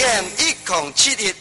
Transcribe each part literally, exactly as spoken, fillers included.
M 一零七一。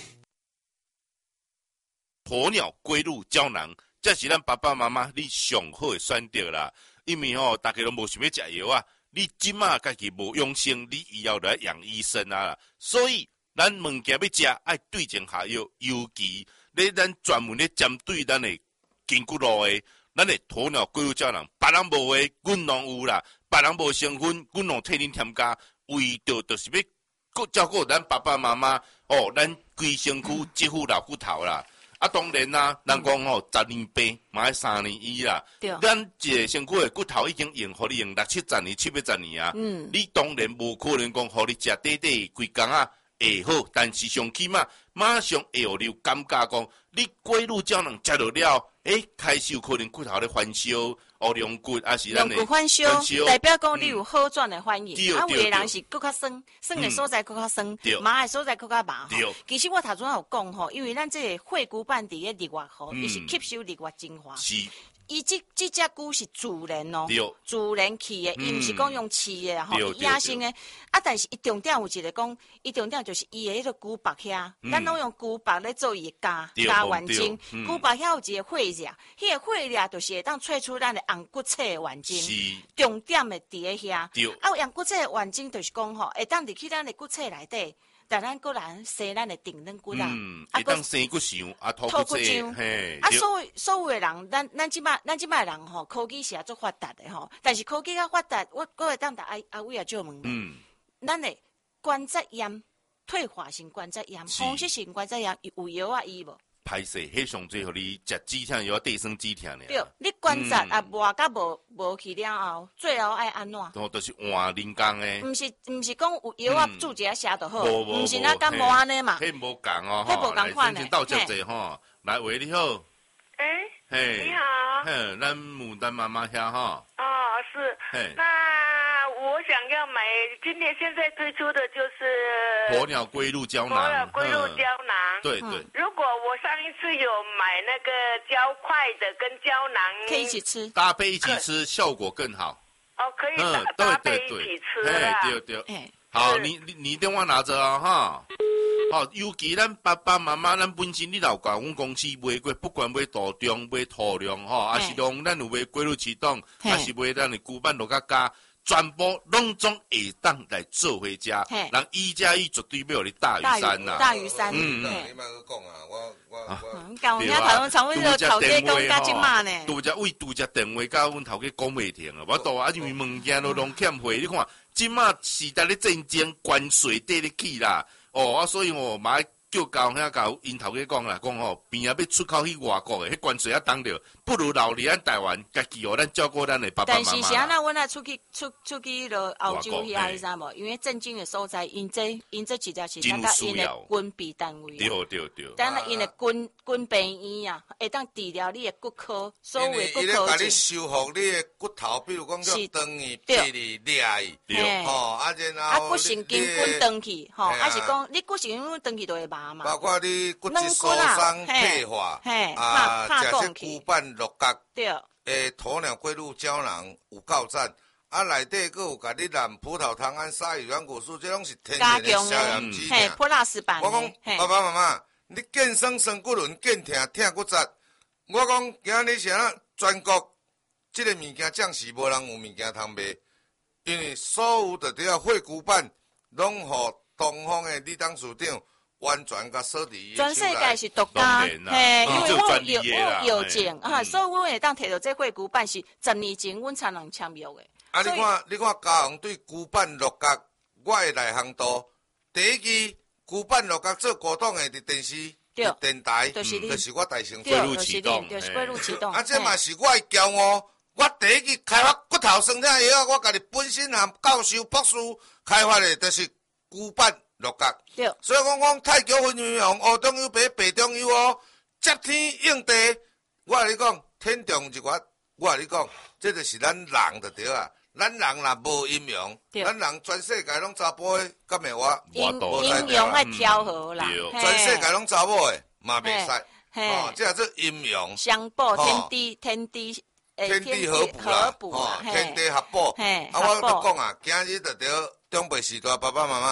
鸵鸟龟鹿胶囊，这是咱爸爸妈妈你上好的选择啦。因为吼、哦，大家都无想要食药啊，你即马家己无养生，你以后来养医生啊。所以咱物件要食，爱对症下药，尤其咧咱专门咧针对咱的筋骨路的，咱的鸵鸟龟鹿胶囊，别人无的，阮拢有啦。别人无成分，阮拢替恁添加，为着就是要照顾咱爸爸妈妈哦，咱规身躯肌肤老骨头啦。啊，当然啦，人讲吼，十年病，嘛要三年医啦。 对， 咱一个身躯的骨头已经用，互你用六七十年、七八十年啊。嗯，你当然无可能讲，互你食短短规工啊会好，但是上起码马上会有你感觉讲，你龟鹿胶囊食落了，诶，开始有可能骨头咧翻烧、乌龙骨，啊是咱的龙骨翻烧，代表讲你有好转的反应。啊，有的人是更较酸，酸的所在更较酸，麻的所在更较麻。其实我头先有讲吼，因为咱这个血骨板伫个日月吼，伊是吸收日月精华。 是。 伊即即只菇是自然哦，自然起的，伊毋是讲用饲的吼，伊野生的。啊，但是伊重点有一个讲，伊重点就是伊的迄个菇白遐，咱拢用菇白咧做伊的加加原精。菇白遐有一个血液，迄个血液就是会当萃出咱的红骨册的原精。重点的伫咧遐。啊，红骨册的原精就是讲吼，会当入去咱的骨册内底。但咱个人生咱的顶软骨啦， 啊，当生骨上，啊，吐骨浆，嘿， 啊，所有所有的人，咱咱即摆咱即摆人吼，科技是也足发达的吼，但是科技较发达，我我会当答阿阿伟也借问，嗯，咱的关节炎、退化性关节炎、风湿性关节炎有药啊医无？ 歹势，迄上最互你食止疼药、地生止疼呢。 对，你关节啊磨甲无无去了后，最后爱安怎？ 哦，就是换人工诶。 毋是毋是讲有药啊注一下写就好，毋是那甲无安尼嘛。 迄无共哦， 迄无共款诶。 先到这者吼，来喂你好。 诶， 嘿， 你好。 嘿，咱牡丹妈妈遐哈。 哦，是。嘿，那我想要买，今天现在推出的就是鸵鸟龟鹿胶囊。 鸵鸟龟鹿胶囊。 对对。 如果我上一次有买那个胶块的跟胶囊， 可以一起吃， 搭配一起吃效果更好。 哦，可以搭搭配一起吃啦。 对对对。好，你你你电话拿着啊哈。好，尤其咱爸爸妈妈，咱本身你老甲阮公司卖过，不管买大中买土量吼，还是讲咱有买龟鹿启动，还是买咱的骨板落甲加。全部拢总会当来做回家，人一加一绝对没有你大于三呐。 大于三， 嗯，你莫去讲啊，我我我。 讲人家头先从阮个头家讲甲即马呢。 拄只为拄只电话甲阮头家讲袂停啊，我都啊因为物件都拢欠货，你看即马时代咧战争，关税缀咧起啦，哦啊，所以我买。叫交遐交因头家讲啦，讲吼边啊要出口去外国的，迄关税啊当着，不如留伫咱台湾，家己互咱照顾咱的爸爸妈妈。 但是是安那，阮啊出去出出去落欧洲遐，你知无？因为正经的所在，因这因这实在是咱甲因的军备单位。 对对对。 咱因的军军病院啊，会当治疗你的骨科，所有的骨科。 伊咧甲你修复你的骨头，比如讲叫断去、劈去、裂去，吼，啊然后。 啊骨神经滚断去，吼，啊是讲你骨神经滚断去就会麻。 包括你骨质疏松、退化，啊，食些骨板落角，诶，鸵鸟龟鹿胶囊有够赞，啊，内底佫有甲你蓝葡萄糖胺、鲨鱼软骨素，这拢是天然的消炎剂。 嘿，普拉斯版。 我讲爸爸妈妈，你健身酸骨轮、健疼疼骨质，我讲今日是啊，全国这个物件暂时无人有物件通卖，因为所有的这血骨板拢互东方的李董事长。完全甲锁伫全世界是独家，嘿，因为我有我有证啊，所以我会当摕到这血骨板是十年前阮才能签约的。 啊，你看，你看，嘉宏对骨板落角，我的内行度，第一支骨板落角做古董的伫电视、伫电台，就是就是我大成龟鹿启动， 就是龟鹿启动。 啊，这嘛是我的骄傲。我第一支开发骨头酸痛的药，我家己本身含教授博士开发的，就是骨板。落角，所以讲讲太极分英雄，黑中有白，白中有黑，接天应地。我甲你讲，天中一月，我甲你讲，这就是咱人就对啊。咱人若无阴阳，咱人全世界拢查甫的，敢会我？ 阴阴阳爱调和啦， 全世界拢查某的，嘛袂使。哦，这做阴阳相补，天地天地天地合补啦，天地合补。啊，我都讲啊，今日就对中北时代爸爸妈妈。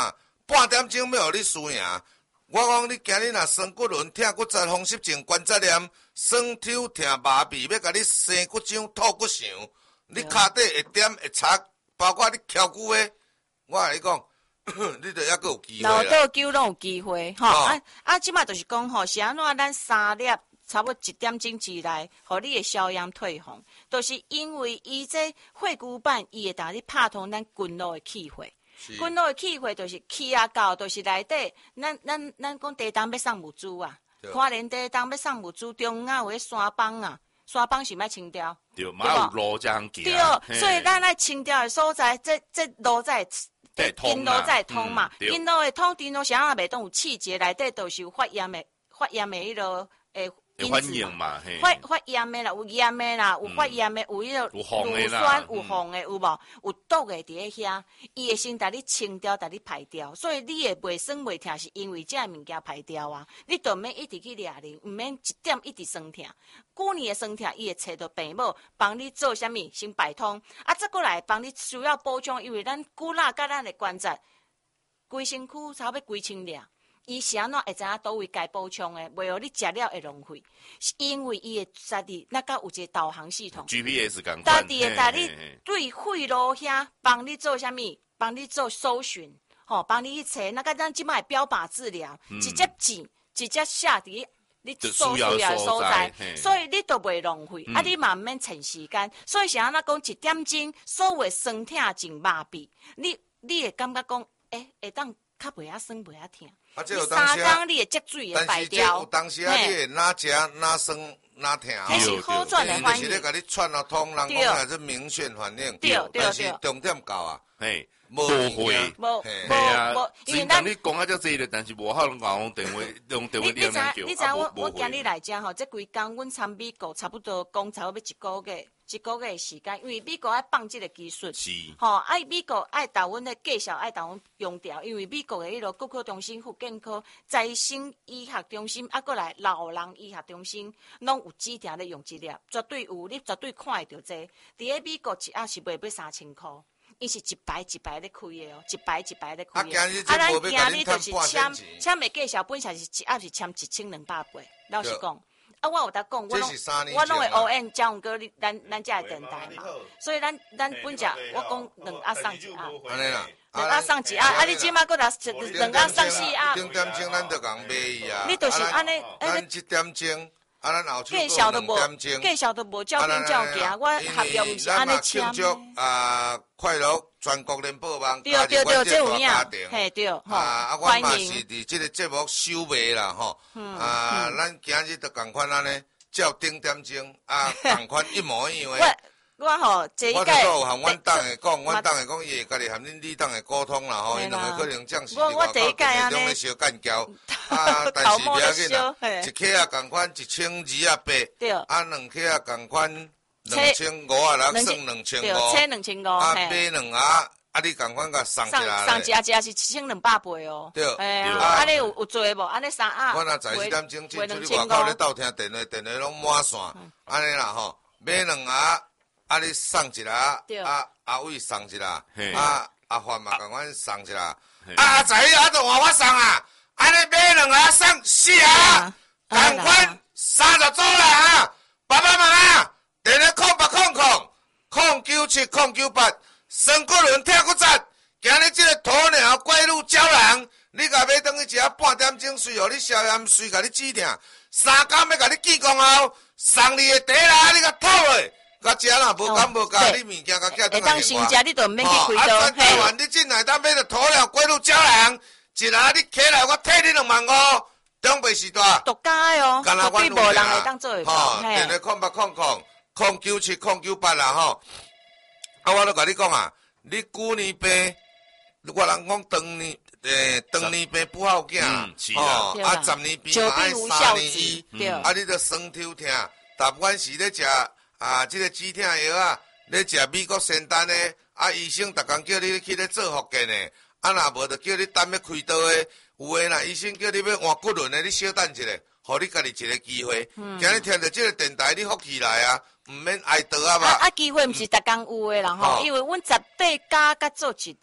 半点钟要互你输赢。我讲你今日若酸骨轮、疼骨折、风湿症、关节炎、酸抽疼、麻痹，要甲你生骨浆、吐骨肠，你骹底会点会擦，包括你翘骨的，我甲你讲，你着抑阁有机会啦。 老倒球拢有机会，吼、哦、啊啊！即马就是讲吼，是安怎咱三粒差不多一点钟之内，互你的消炎退红，都、就是因为伊这血骨板伊会当你拍通咱筋络的气血。筋络的气血就是气啊到，就是内底，咱咱咱讲地当要送物资啊，看连地当要送物资，中央有迄山帮啊，山帮是毋爱清掉， 对，嘛有路这样行， 对，所以咱爱清掉的所在，这这路才会筋络才会通嘛，筋络会通，筋络啥啊袂当有气结，内底都是有发炎的发炎的迄落诶。 反应嘛， 发发炎的啦，有炎的啦，有发炎的，有迄个乳酸，有红的，有无？有毒的伫咧遐，伊会先带你清掉，带你排掉，所以你会袂酸袂疼，是因为这物件排掉啊。你就免一直去掠啉，毋免一点一直酸疼。过年的酸疼，伊会找到病某帮你做啥物，先排通，啊，再过来帮你需要补充，因为咱骨力甲咱的关节，规身躯差不多规清了。伊是安怎会知影倒位该补充的，袂互你食了会浪费，是因为伊会家己那个有一个导航系统 ，G P S 共款， 家己会带你对血路遐帮你做啥物，帮你做搜寻，吼，帮你去找那个咱即摆标靶治疗， 嗯、 直接治，直接下伫你所需要的所在，所以你都袂浪费，嗯、啊，你嘛毋免趁时间，所以是安怎讲一点钟，所有的酸痛症麻痹，你你会感觉讲，诶、欸，会当较袂遐酸袂遐疼。 啊，这有三工你会积水会排掉， 但是这有当时啊，你会哪食哪酸哪疼， 迄是好转的反应。 就是咧，甲你串啊通，人讲啊是明显反应。 对对对。 但是重点到啊， 嘿， 无会， 无无无， 因为咱你讲啊遮济咧，但是无效能讲电话用电话连连叫， 你知我我今日来遮吼，这规工阮参美国差不多讲差不多一个月。一个月的时间，因为美国爱放这个技术， 是， 吼、哦，爱美国爱台湾的介绍，爱台湾用掉，因为美国的迄个骨科中心、复健科、再生医学中心，啊，过来老人医学中心，拢有指定咧用这粒，绝对有，你绝对看会到这。伫咧美国一盒是卖要三千块，伊是一排一排咧开的哦，一排一排咧开的。啊，咱今日就是签签的介绍，本身是一盒是签一千两百八，老实讲。啊，我有得讲，我拢我拢会 O N 交往过你，咱咱遮个电台嘛，所以咱咱本只我讲两盒送一盒， 安尼啦， 两盒送一盒，啊，你即马搁来两盒送四盒， 两点钟咱就共买伊啊， 你就是安尼， 咱一点钟，啊，咱后介绍都无，介绍都无照片照行，我合约毋是安尼签的。 啊，快乐全国联播网， 对对对，这有影，嘿对， 啊啊，我嘛是伫即个节目收卖啦，吼，啊，咱今日就共款安尼，照顶点钟，啊，共款一模一样的。 我我吼，这一届， 我都有含阮党的讲，阮党的讲，伊会家己含恁李党的沟通啦，吼，因两个可能将是伫外口电中咧小干交，啊，但是不要紧啦，一克啊共款一千二啊八，啊，两克啊共款。两千五啊，人算两千五， 车两千五， 啊，买两盒，啊，你共款甲送一下， 送一盒一盒是一千两百八哦。 对， 哎呀，安尼有有做无？安尼三盒， 我若十一点钟进出去外口咧斗听电话，电话拢满线，安尼啦吼，买两盒，啊，你送一盒，啊，阿伟送一盒，啊，阿范嘛共款送一盒，啊，阿仔啊，都换我送啊，安尼买两盒送四盒，共款三十组啦哈，爸爸妈妈。电话空八空空空九七空九八，酸骨轮疼骨折，今日这个鸵鸟怪鹿胶囊，你甲买等去食半点钟，随互你消炎，随甲你止疼，三工要甲你记功后，送你的第一啦，你甲吐落，甲食啦，无敢无加，你物件甲寄倒来先食，你都免去开刀。 啊，台湾你进来当买着鸵鸟怪鹿胶囊，一下你起来我退你两万五，中北时代。 独家的哦，绝对无人会当做会到。 电话空八空空。空九七空九八啦吼，啊，我都甲你讲啊，你旧年病，我人讲当年诶，当年病不好囝， 哦， 啊，十年病嘛爱三年医，啊，你着酸抽疼，但不管是咧食啊，即个止疼药啊，咧食美国仙丹诶，啊，医生逐工叫你去咧做复健诶，啊，若无着叫你等要开刀诶，有诶啦，医生叫你要换骨轮诶，你小等一下，互你家己一个机会，今日听着即个电台，你福气来啊！毋免挨刀啊嘛！ 啊，机会毋是逐工有诶啦吼，因为阮十八家甲做一粒，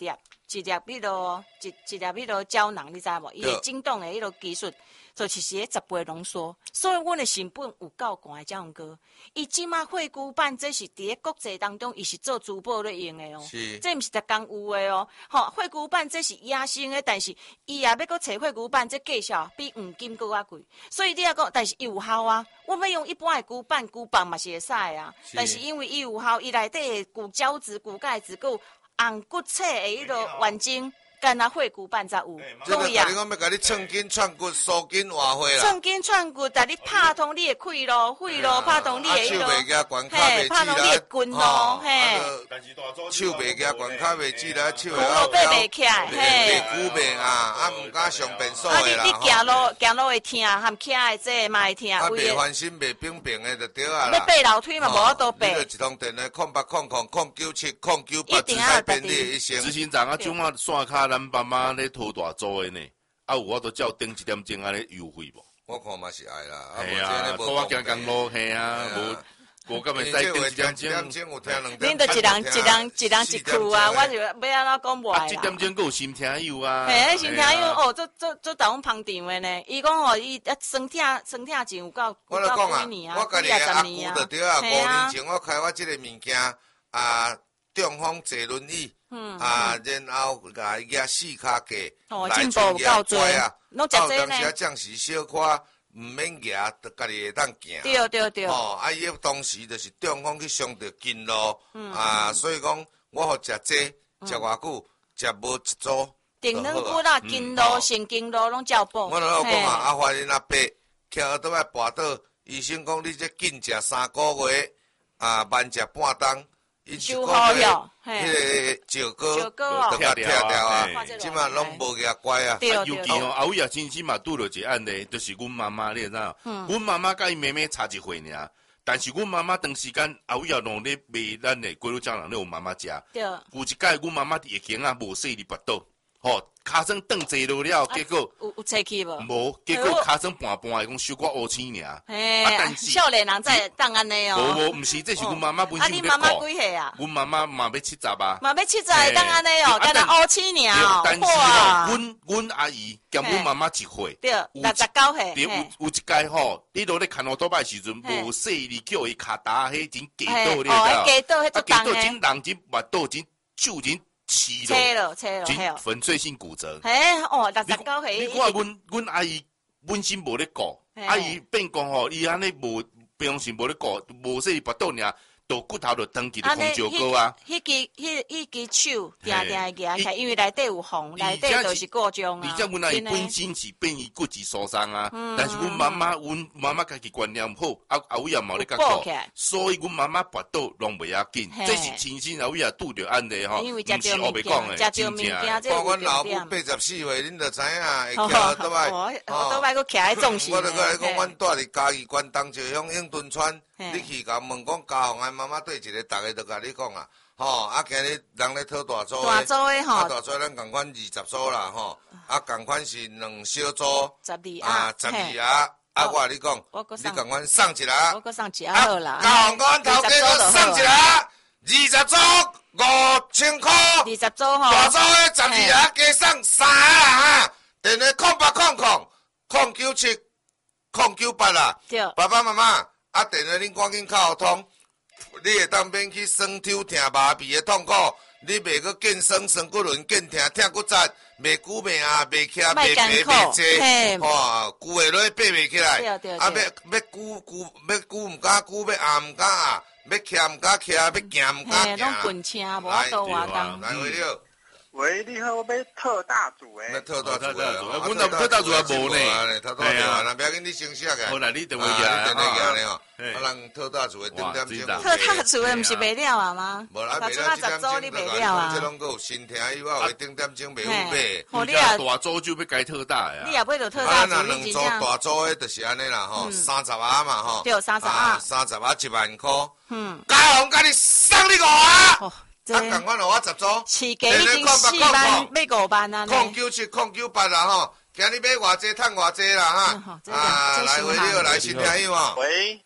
一粒迄落一一粒迄落胶囊，你知无？伊的震动的迄落技术，就其实十倍浓缩，所以阮的成本有够高，这样高。伊即马血骨板，这是伫咧国际当中，伊是做珠宝咧用的哦。 是， 这毋是逐工有的哦。吼，血骨板这是野生的，但是伊也要搁找血骨板，这价钱比黄金搁较贵。所以你也讲，但是伊有效啊。我要用一般的骨板、骨棒嘛是会使啊，但是因为伊有效，伊内底的骨胶质、骨钙质，搁红骨册的迄落原精。干那血骨板才有， 对呀。你讲要甲你寸筋串骨、缩筋活血啦。 寸筋串骨，但你拍通你的气路、肺路，拍通你的迄个。手袂夹关卡袂拍通你的筋路，嘿。 手袂夹关卡袂记啦，手会后背袂起来， 嘿。袂骨病啊，啊毋敢上便所的啦。 啊，你你行路行路会痛，含起来这嘛会痛。 啊，袂翻身、袂冰冰的就对啊啦。 要爬楼梯嘛，无法度爬。 你就一通电话空八空空空九七空九八，自在便利一生。 执行长啊，种啊线卡咱爸妈咧。拖大租的呢，啊有我都照顶一点钟安尼优惠无？ 我看嘛是爱啦， 系啊，拖我行公路系啊，无无咁咪使顶一点钟。 恁都一人一人一人一区啊，我就要安怎讲话啦。 一点钟佫有心听友啊。 嘿，心听友哦，做做做打阮捧场的呢。伊讲哦，伊啊身体身体真有够有够几年啊， 我家己阿姑就对啊，五年前我开发即个物件啊，中风坐轮椅。嗯啊，然后甲伊压四骹架， 来进步够多啊， 拢食这呢。暂时小可毋免压，就家己会当行。 对对对。 哦，啊，伊当时就是中风去伤着筋路，啊，所以讲我互食这食偌久，食无一组。 定两骨啦，筋路、神经路拢照补。 我老讲啊，啊，发现阿伯徛倒来跋倒，医生讲你这紧食三个月，啊，慢食半冬。 就好了， 迄个石膏， 石膏都甲拆掉啊，即马拢无遐乖啊。 尤其哦，后尾啊，亲戚嘛拄着一个案例，就是阮妈妈，你知影？阮妈妈甲伊妹妹差一岁尔，但是阮妈妈长时间后尾啊，拢咧卖咱的龟乳胶囊，咧有妈妈食。 对。 有一摆，阮妈妈疫情啊，无细哩跋倒，吼，骹床蹬坐落了，结果有有吹气无？ 无，结果骹床半半的，讲小可乌青尔。 嘿，少年人才当安尼哦。 无无，毋是，这是阮妈妈本身咧讲。啊，你妈妈几岁啊？ 阮妈妈嘛要七十啊。 嘛要七十会当安尼哦，干那乌青尔哦。 但是哦，阮阮阿姨兼阮妈妈一岁。 对，六十九岁。 对，有有一届吼，你落咧看我倒摆时阵，无细哩叫伊骹打迄真夹倒咧。 哦，夹倒迄做重诶。真人真跋倒真手真。切了，切了， 了，粉碎性骨折。 哎，哦，六十九岁。 你看阮阮阿姨本身无咧顾，阿姨变讲吼，伊安尼无平时无咧顾，无说跋倒尔，到骨头就长期就空石膏啊。 迄支迄迄支手定定会夹起来，因为内底有风，内底就是故障啊。 而且阮阿姨本身是变伊骨质疏松啊，但是阮妈妈阮妈妈家己观念好，啊后尾也冇咧甲顾，所以阮妈妈跋倒拢袂要紧。这是亲身后尾也拄着案例吼，毋是后尾讲诶，真正。 看阮老母八十四岁，恁就知影会徛倒摆， 倒摆佫徛喺重心。 我著过来讲，阮住伫嘉义县东石乡永敦村，你去甲问讲家父安妈妈对一个，逐个都甲你讲啊，吼，啊，今日人咧讨大租大租诶吼， 啊，大租咱共款二十组啦，吼，啊，共款是两小租， 十二啊，十二啊，啊，我甲你讲，你共款送一啦， 我搁送一啊好啦， 家父阮头家搁送一啦，二十组五千块， 二十组吼， 大租诶十二啊，加送三啊哈，电话空八空空空九七空九八啦， 对， 爸爸妈妈。啊！电话恁赶紧敲通，你会当免去酸抽疼麻痹的痛苦，你袂去健身、酸骨轮、健疼、疼骨折，袂久命啊，袂徛、袂爬、袂坐，吼，久下落爬袂起来。啊，要要久久要久毋敢久，要硬毋敢硬，要徛毋敢徛，要行毋敢行。 拢笨车，无法度活动。 来回了。 喂，你好，我要特大组诶。 要特大组诶， 阮那特大组也无呢。 系啊，那不要紧，你先写个。 好啦，你电话寄来， 电话寄来吼。啊，人特大组诶，点点钟。 特大组诶，毋是卖了啊吗？ 无啦，卖了，十组你卖了啊？ 这拢有新听友啊，为点点钟卖有卖。 好，你啊，大组就要改特大呀。 你也买到特大组， 啊，那两组大组诶，就是安尼啦吼，三十啊嘛吼。 对，三十啊。 三十啊，一万块。 嗯。 家红甲你送你五啊！ 啊， 共款互我十组， 市价已经四万，要五万啊！ 空九七空九八啦吼，今日买偌济，趁偌济啦哈！啊，来回了，来新听友哦。 喂，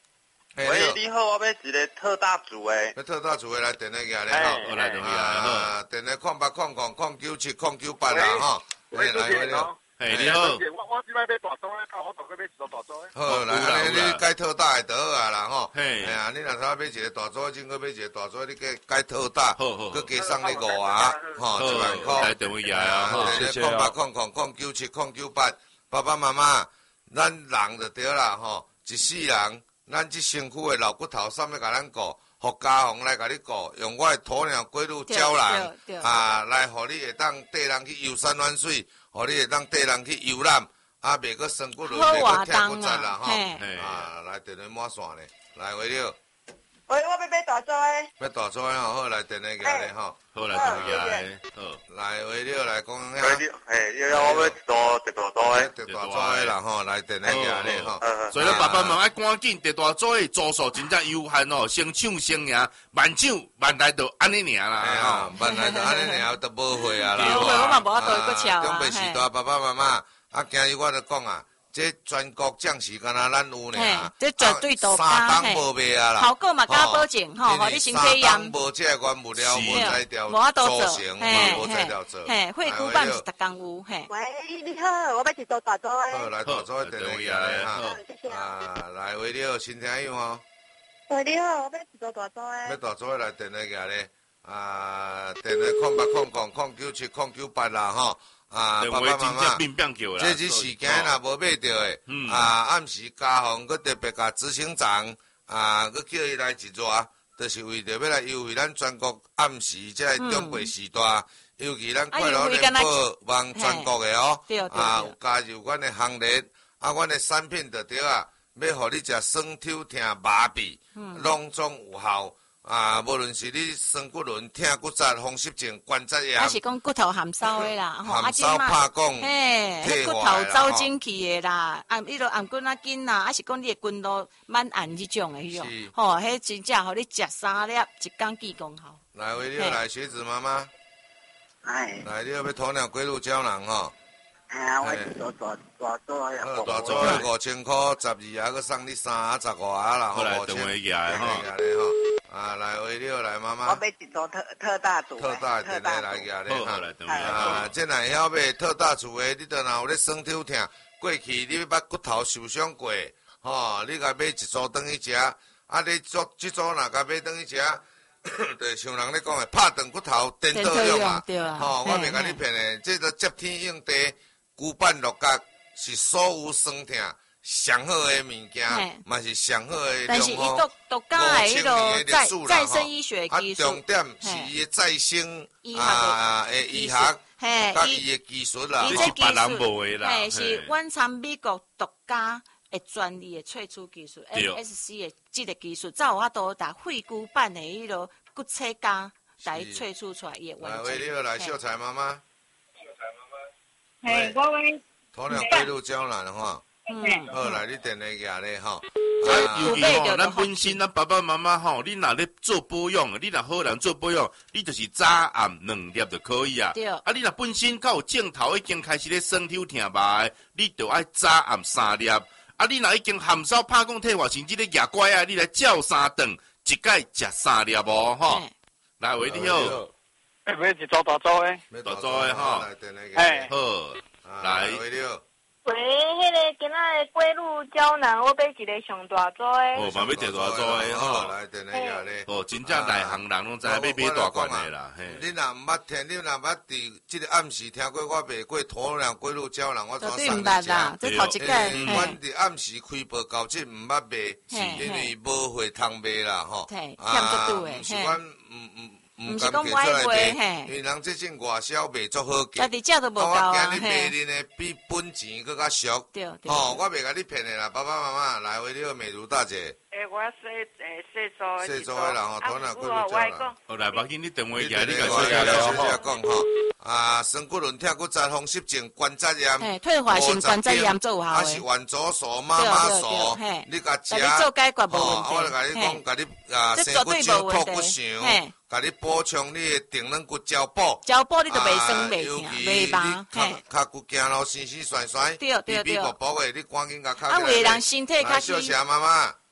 喂，你好，我要一个特大组诶。 要特大组诶，来电话下咧吼，我来电话下吼，电话空八空空空九七空九八啦吼。 喂，来喂了。 嘿，你好。 我我即摆买大组诶，靠我大概买一个大组诶。 好，来，你你改特大就好啊啦吼。 嘿， 哎呀，你若想买一个大组，真个买一个大组，你改改特大， 好好， 佮加送你五啊，吼，一万块。 来电话下啊，好， 谢谢啊。空八空空空九七空九八，爸爸妈妈，咱人就对啦吼，一世人。咱这身躯的老骨头，啥物甲咱顾，互家风来甲你顾，用我的鸵鸟龟乳胶囊啊，来互你会当缀人去游山玩水，互你会当缀人去游览，啊，袂个身骨轮，袂个疼骨折啦吼，啊，来电话满线咧，来喂了。 喂，我要买大组诶。 要大组诶吼，好来电话下咧吼， 好来电话下咧，好来喂了来讲遐。 喂，诶，要要我要一大一大组诶， 一大组诶啦吼，来电话下咧吼。 所以咧，爸爸妈妈赶紧一大组诶，组数真正有限哦，先抢先赢，慢抢慢来就安尼尔啦， 吼，慢来就安尼尔，都无会啊啦。 无会，我嘛无法度去抢啊。 准备时代，爸爸妈妈啊，今日我就讲啊。这全国降息，敢若咱有呢， 这绝对独家， 三档无卖啊啦， 头个嘛加保证，吼，互你身体验。 三档无这原物料，无材料组成，无材料做。 嘿，惠顾办是逐工有，嘿。 喂，你好，我要一组大组诶。 好，来大组电话来哈。啊，来为了新听友哦。 喂，你好，我要一组大组诶。 要大组来电话下咧，啊，电话空八空空空九七空九八啦吼。啊，爸爸妈妈，这只时间若无买到诶，啊，暗时家访佮特别甲执行长啊，佮叫伊来一热，就是为着要来优惠咱全国暗时这中国时代，尤其咱快乐联播望全国诶哦，啊，有加入阮诶行列，啊，阮诶产品就对啊，要互你食酸抽疼麻痹，拢总有效。啊，无论是你酸骨轮、疼骨折、风湿症、关节炎， 还是讲骨头含烧的啦，吼， 含烧拍讲， 嘿，迄骨头走进去的啦，按迄落按骨仔筋啦，还是讲你的筋络慢按迄种的迄种，吼，迄真正互你食三粒，一工见功效。 来，为了来学子妈妈， 哎， 来，你要要鸵鸟龟乳胶囊吼。 哎呀，我一组大大组诶， 好，大组五千块，十二还佮送你三十五啊啦， 好，五千块下吼。 啊，来为了来妈妈， 我买一组特特大组， 特大电话来下咧哈。 啊，这若会晓买特大组诶，你倒若有咧酸抽疼，过去你捌骨头受伤过，吼，你甲买一组转去食，啊，你做这组若甲买转去食，就像人咧讲诶，拍断骨头颠倒用啊，吼，我袂甲你骗诶，这个接天应地，骨板落角是所有酸疼。上好的物件，嘛是上好的但是伊独独家的迄个再再生医学技术， 啊，重点是伊的再生啊的医学， 嘿， 伊的技术啦， 伊是别人无的啦， 嘿，是阮参美国独家的专利的萃取技术 ，M S C 的这个技术，才有法度打惠骨板的迄个骨切胶来萃取出来伊的完整。 来，为了来秀才妈妈， 秀才妈妈，嘿，我喂， 鸵鸟龟乳胶囊的话。 嗯， 好，来你电话下咧吼。 尤其吼，咱本身咱爸爸妈妈吼，你若咧做保养，你若好人做保养，你就是早暗两粒就可以啊。 对。 啊，你若本身较有镜头已经开始咧酸抽疼麻的，你就爱早暗三粒。啊，你若已经含烧拍讲退化，甚至咧牙乖啊，你来照三顿，一概食三粒无吼。来，喂，你好。 诶，买一组大组诶。 大组诶吼。 来电话下。 诶， 好。来， 喂，你好。 喂，迄个今仔的龟乳胶囊，我买一个上大组诶。 哦，嘛要一个大组诶吼。 来电话下咧。 哦，真正内行人拢知影要买大罐诶啦。嘿。 你若毋捌听，你若捌伫即个暗时听过我卖过鸵鸟龟乳胶囊，我怎送你食？ 这头一个。 阮伫暗时开播到即毋捌卖，是因为无货通卖啦吼。 啊， 毋是阮毋毋。毋是讲买卖，因为人即种外销卖足好价， 家己食都无够啊！ 我今日卖你呢比本钱更较俗，吼，我袂甲你骗的啦，爸爸妈妈来为了美如大姐。 诶，我说诶，细组细组的人吼，鸵鸟龟乳胶囊。 好来，把紧你电话下，你甲说下了吼。讲吼，啊，酸骨轮、疼骨折、风湿症、关节炎， 退化性关节炎做有效啊是丸左素、妈妈素，你甲食，吼，我就甲你讲，甲你啊，生骨精、脱骨肠。甲你补充你的定软骨胶补， 胶补你都袂酸袂疼袂麻， 嘿，脚骨行路酸酸酸酸， 对对对， 皮皮薄薄的，你赶紧甲卡。 啊，为人身体较小谢妈妈，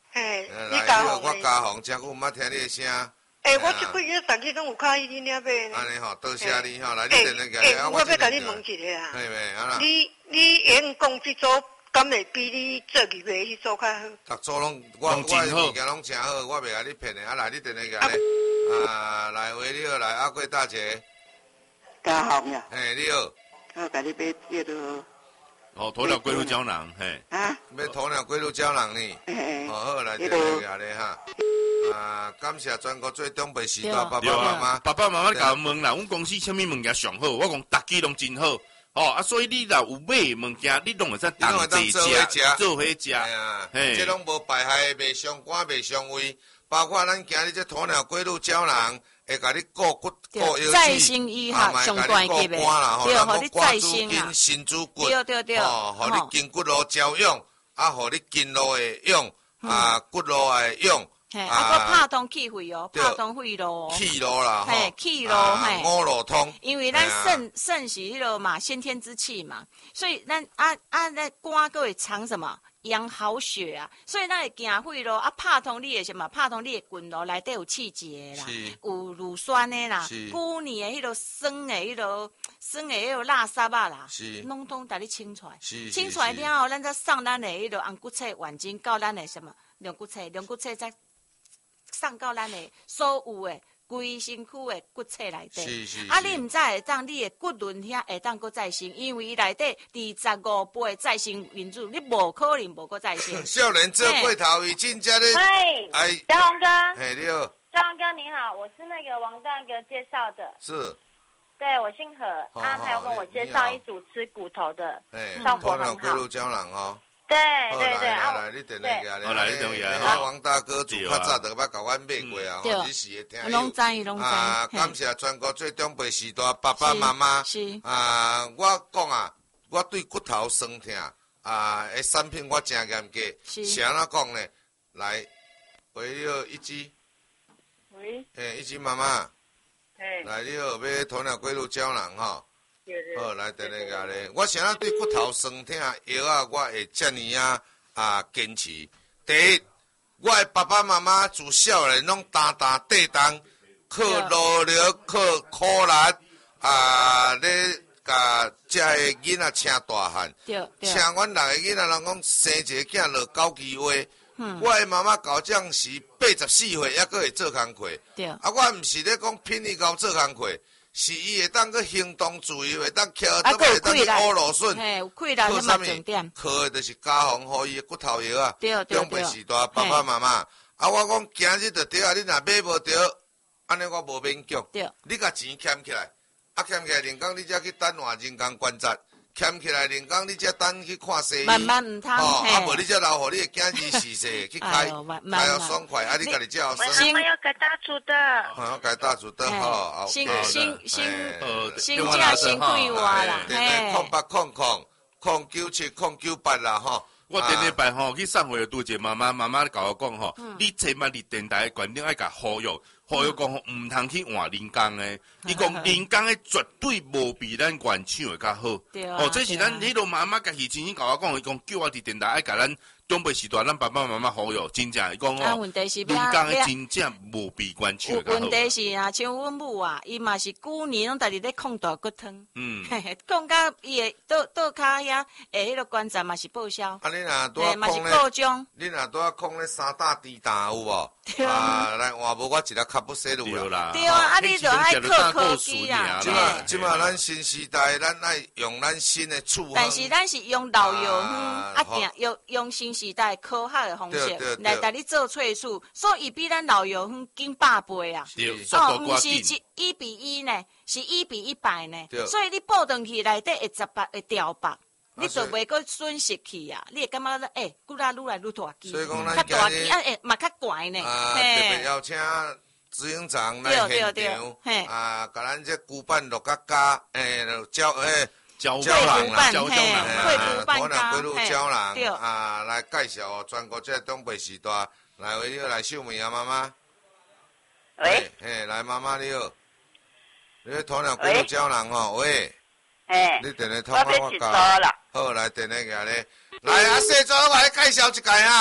嘿， 你嘉宏，我嘉宏，真久毋捌听你的声。 诶，我即几日逐日拢有看伊你那边。 安尼吼，多谢你吼，来你电话诶，我要甲你问一个啊。 系咪？啊啦。 你你演讲即组，敢会比你做二月迄组较好？ 逐组拢我我物件拢诚好，我袂甲你骗的。啊来，你电话甲你。啊，来喂你好，来阿贵大姐。 嘉宏呀。 嘿，你好。 我甲你买这个。 哦，鸵鸟龟鹿胶囊，嘿。 啊。 要鸵鸟龟鹿胶囊呢？ 嘿。 哦好，来电话甲你哈。啊，感谢全国最长辈时代爸爸妈妈。 爸爸妈妈甲我问啦，阮公司什么物件上好？我讲逐支拢真好。哦啊，所以你若有买物件，你拢会使当做食，做伙食。 哎呀，这拢无败害，袂伤肝，袂伤胃。包括咱今日这鸵鸟龟鹿胶囊，会甲你固骨、固腰子， 再生医学上大级的，对，互你再生啊， 新主骨， 对对对， 哦，互你筋骨路照用，啊，互你筋路会用，啊，骨路会用。 嘿，啊，佮拍通气血哦，拍通血路， 气路啦， 嘿，气路，嘿， 五路通。 因为咱肾肾是迄落嘛，先天之气嘛，所以咱啊啊，那肝个会藏什么？养好血啊，所以咱会行血路啊，拍通你的什么？拍通你的筋路内底有气节啦，有乳酸的啦，骨黏的迄落酸的迄落酸的迄落垃圾啊啦，拢拢带你清出来，清出来了后，咱再送咱的迄落红骨册丸精到咱的什么龙骨册，龙骨册再。送到咱的所有的规身躯的骨册内底，啊，你毋知会当你的骨轮遐会当搁再生，因为伊内底二十五倍再生因子，你无可能无搁再生。 少年做过头已经真咧。 哎，嘉宏哥。 哎，你好。 嘉宏哥你好，我是那个王大哥介绍的。 是。 对，我姓何，啊，他有跟我介绍一组吃骨头的，效果很好。 龟鹿胶囊哦。 对对对， 啊，来你电话来，我来你电话啊，王大哥自较早就捌甲阮买过啊，只是会听拢知拢知。 啊，感谢全国最长辈时代爸爸妈妈。 是。 啊，我讲啊，我对骨头酸痛啊的产品我真严格。是。是安怎讲呢？来，喂，你好，一枝。 喂。 嘿，一枝妈妈。 嘿。 来，你好，要鸵鸟龟鹿胶囊吼。好，来电话甲你。我啥对骨头酸痛药啊，我会遮尼啊啊坚持。第一，我的爸爸妈妈自少年拢担担地当，靠劳力，靠苦力啊，咧甲遮个囡仔请大汉。请阮六个囡仔人讲生一个囝落九支话。嗯、我的妈妈到这时八十四岁，还阁会做工课。啊，我毋是咧讲拼伊甲做工课。是伊会当去行动自由，会当徛倒，会当去乌路顺。 嘿，有气力迄嘛重点。 靠的就是嘉宏，互伊的骨头药啊。 对对对。 长辈时代爸爸妈妈，啊，我讲今日就对啊，你若买无着，安尼我无勉强。对。你甲钱欠起来，啊欠起来，连讲你才去等换人工关节，欠起来，连讲你才等去看西医。 慢慢唔通。 哦，啊无你才留互你的囝儿逝世去开，开要爽快，啊你家己才有生。 我要改大厨的。 我改大厨的好。 新新新新价新贵话啦， 嘿。空八空空空九七空九八啦吼。 我顶礼拜吼去上回拄一个妈妈，妈妈甲我讲吼，你千万伫电台观众爱甲呼吁，呼吁讲吼毋通去换人工诶。伊讲人工诶绝对无比咱原厂诶较好。哦，这是咱迄落妈妈家己亲自甲我讲，伊讲叫我伫电台爱甲咱长辈时代，咱爸爸妈妈呼吁，真正伊讲哦，人工诶真正无比原厂诶较好。 问题是啊，像阮母啊，伊嘛是旧年拢逐日咧控大骨汤，嗯，讲到伊诶倒倒骹遐诶迄落关节嘛是报销。 啊，你若拄啊讲咧，你若拄啊讲咧三大地大有无？啊，来换无我一粒卡布西鲁啦。 对啊，啊你着爱靠科技啊。 即马即马咱新时代，咱爱用咱新诶处方。 但是咱是用老药方，啊定用用新时代科学的方式来带你做萃取，所以伊比咱老药方紧百倍啊。哦，毋是一一比一呢，是一比一百呢。所以你报上去内底会十八会掉白。你就袂阁损失去啊！你会感觉咧，诶，骨力愈来愈大支，较大支啊，诶，嘛较悬呢。 啊，特别邀请执行长来现场，啊，甲咱这骨板落甲加，诶，胶诶胶胶囊啦， 胶胶囊啊，可能龟鹿胶囊啊，来介绍全国这东北时代，来为你来秀美啊，妈妈。 喂。 嘿，来妈妈你好，你鸵鸟龟鹿胶囊哦，喂。 诶， 你电话通我我教。好，来电话甲你。来啊，细组我来介绍一下啊。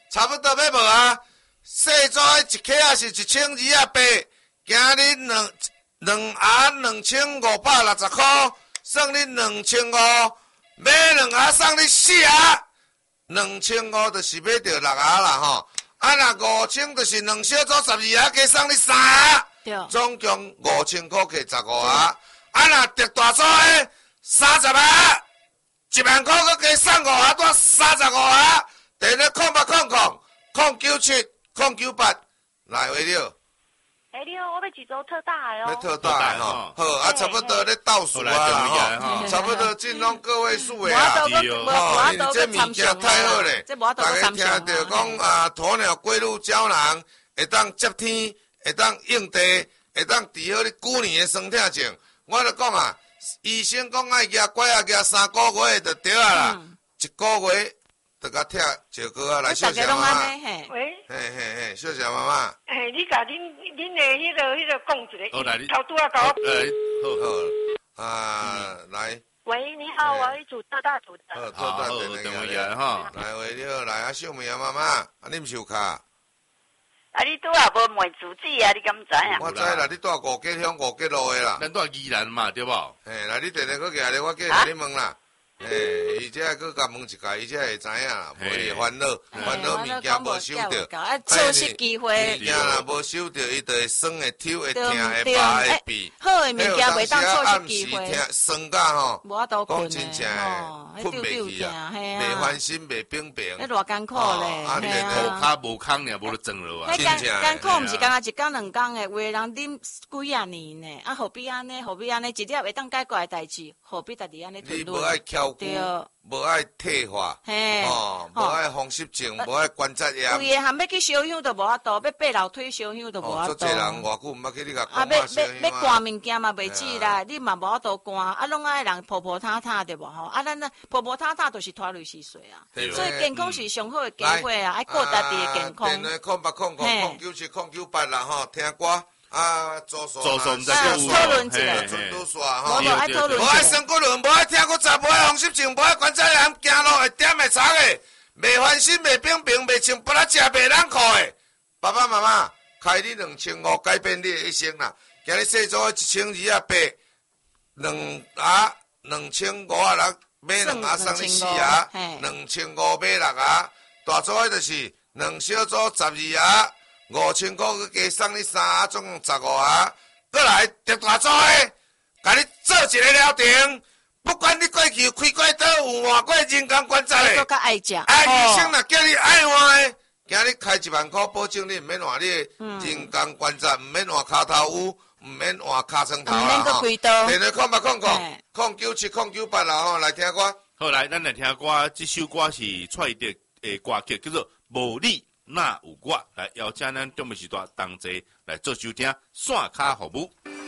差不多要无啊？细组的一克啊是一千二啊八，今日两两盒两千五百六十块，算你两千五，买两盒送你四盒，两千五就是买到六盒啦吼。啊，若五千就是两小组十二盒，加送你三盒，对，总共五千块加十五盒。啊，若特大组的三十盒，一万块佮加送五盒，多三十五盒。电话空八空空空九七空九八来回了。 哎，你好，我要一组特大的哦。 要特大的吼，好啊，差不多咧倒数啊啦吼，差不多进拢个位数的啊。吼，你这物件太好咧，大家听到讲啊，鸵鸟龟乳胶囊会当接天，会当应地，会当治好你旧年的酸痛症。我就讲啊，医生讲爱夹拐啊夹三个月就对啊啦，一个月。得甲听赵哥啊来小谢妈妈， 喂， 嘿嘿嘿，小谢妈妈， 嘿，你甲恁恁的迄个迄个讲一个， 好来，你头拄啊甲我， 来， 好好啊，来， 喂，你好，我要一组特大组的， 好，特大的等一下哈，来，喂，你好，来啊，小妹啊，妈妈，啊，你唔收卡？ 啊，你拄也无问主旨啊，你敢知啊？ 我知啦，你住五吉乡五吉路的啦， 咱住宜兰嘛，对无？ 嘿，来，你电话搁举咧，我继续甲你问啦。诶，伊这搁甲问一下，伊这会知影啦，无伊烦恼，烦恼物件无收到， 啊，错失机会， 物件若无收到，伊就会酸会抽会痛会麻会痹， 好诶物件袂当错失机会， 暗时听酸甲吼， 无法度困讲真正诶，困袂去啊，袂翻身袂冰冰， 迄偌艰苦咧， 啊， 嘿啊， 无骹无空尔，无得装落啊， 真正艰苦毋是干那一工两工诶，有诶人啉几啊年呢，啊，何必安尼？何必安尼？一粒会当解决诶代志，何必家己安尼吞落？ 对，无爱退化，哦，无爱风湿症，无爱关节炎。 有诶，含要去烧香都无法度，要爬楼梯烧香都无法度。 做侪人偌久毋捌去你甲讲啊，要要要寒物件嘛袂止啦，你嘛无法度寒，啊，拢爱人婆婆塌塌对无吼？啊，咱呢婆婆塌塌就是拖累是水啊，所以健康是上好诶机会啊，爱顾家己诶健康。 电话空八空空空九七空九八啦吼，听歌。啊，做数做数毋知有讨论一下， 准拄煞吼， 无爱讨论， 无爱生骨轮，无爱听骨杂，无爱风湿症，无爱关节炎，行路会点会擦的，袂翻身，袂冰冰，袂穿不拉食，袂冷裤的。爸爸妈妈开你两千五，改变你的一生啦。今日细组一千二啊八，两盒两千五啊六，买两盒送你四盒，两千五买六盒，大组的就是两小组十二盒。五千块去加送你三盒，总共十五盒。过来特大组的，甲你做一个疗程，不管你过去开过刀，有换过人工关节的， 较爱食。 啊，医生若叫你爱换的，今日开一万块，保证你毋免换你人工关节，毋免换骹头污，毋免换尻川头啦吼。电话空八空空空九七空九八啦吼，来听歌。 好，来，咱来听歌，这首歌是蔡德的歌曲，叫做《无你》。那有我来邀请咱中午时段同齐来做收听线卡服务。